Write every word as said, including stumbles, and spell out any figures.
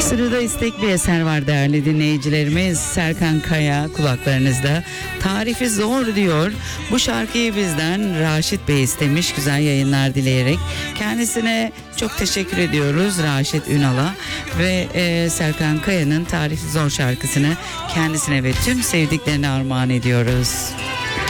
Sırada istek bir eser var değerli dinleyicilerimiz. Serkan Kaya kulaklarınızda. Tarifi zor diyor. Bu şarkıyı bizden Raşit Bey istemiş. Güzel yayınlar dileyerek. Kendisine çok teşekkür ediyoruz Raşit Ünal'a. Ve e, Serkan Kaya'nın Tarifi Zor şarkısını kendisine ve tüm sevdiklerine armağan ediyoruz.